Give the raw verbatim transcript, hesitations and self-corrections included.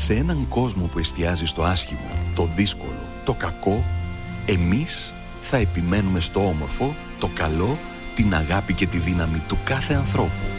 σε έναν κόσμο που εστιάζει στο άσχημο, το δύσκολο, το κακό, εμείς θα επιμένουμε στο όμορφο, το καλό, την αγάπη και τη δύναμη του κάθε ανθρώπου.